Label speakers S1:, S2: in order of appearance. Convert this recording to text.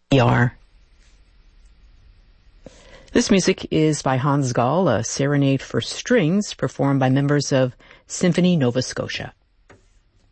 S1: ER. This music is by Hans Gall, a serenade for strings performed by members of Symphony Nova Scotia.